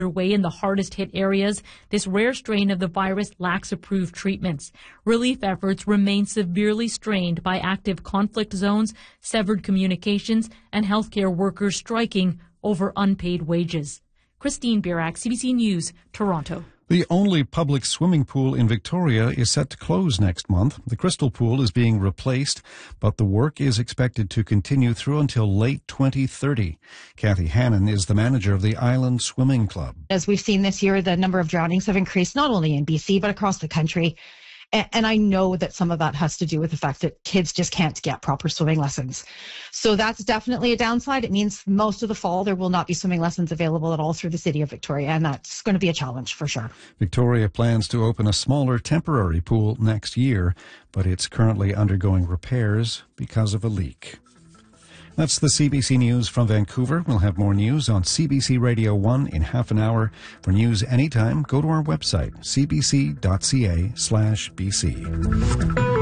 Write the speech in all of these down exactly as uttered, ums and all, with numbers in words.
underway in the hardest hit areas, this rare strain of the virus lacks approved treatments. Relief efforts remain severely strained by active conflict zones, severed communications, and healthcare workers striking over unpaid wages. Christine Birak, C B C News, Toronto. The only public swimming pool in Victoria is set to close next month. The Crystal Pool is being replaced, but the work is expected to continue through until late twenty thirty. Kathy Hannon is the manager of the Island Swimming Club. As we've seen this year, the number of drownings have increased not only in B C, but across the country. And I know that some of that has to do with the fact that kids just can't get proper swimming lessons. So that's definitely a downside. It means most of the fall there will not be swimming lessons available at all through the city of Victoria, and that's going to be a challenge for sure. Victoria plans to open a smaller temporary pool next year, but it's currently undergoing repairs because of a leak. That's the C B C News from Vancouver. We'll have more news on C B C Radio one in half an hour. For news anytime, go to our website, cbc.ca slash bc.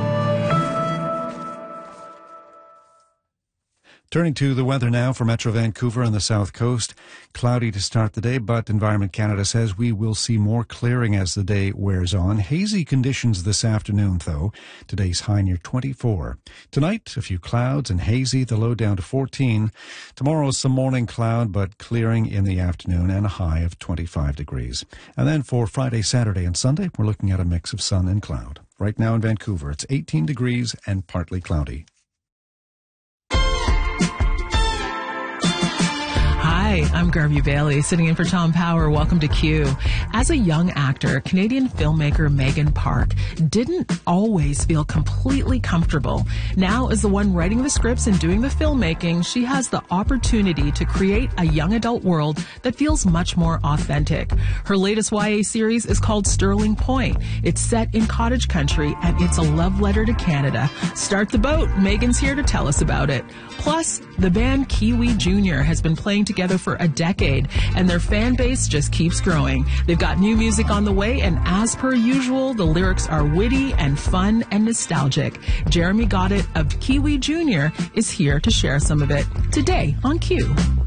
Turning to the weather now for Metro Vancouver and the South Coast. Cloudy to start the day, but Environment Canada says we will see more clearing as the day wears on. Hazy conditions this afternoon, though. Today's high near twenty-four. Tonight, a few clouds and hazy, the low down to fourteen. Tomorrow, some morning cloud, but clearing in the afternoon and a high of twenty-five degrees. And then for Friday, Saturday, and Sunday, we're looking at a mix of sun and cloud. Right now in Vancouver, it's eighteen degrees and partly cloudy. Hi, I'm Garvey Bailey, sitting in for Tom Power. Welcome to Q. As a young actor, Canadian filmmaker Megan Park didn't always feel completely comfortable. Now, as the one writing the scripts and doing the filmmaking, she has the opportunity to create a young adult world that feels much more authentic. Her latest Y A series is called Sterling Point. It's set in cottage country, and it's a love letter to Canada. Start the boat. Megan's here to tell us about it. Plus, the band Kiwi Junior has been playing together for a decade, and their fan base just keeps growing. They've got new music on the way, and as per usual, the lyrics are witty and fun and nostalgic. Jeremy Goddard of Kiwi Junior is here to share some of it today on Q.